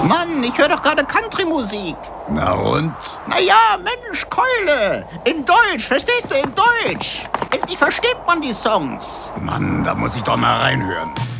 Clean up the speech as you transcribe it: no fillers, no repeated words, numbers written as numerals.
Mann, ich höre doch gerade Country-Musik. Na und? Naja, Mensch, Keule. In Deutsch, verstehst du, in Deutsch. Endlich versteht man die Songs. Mann, da muss ich doch mal reinhören.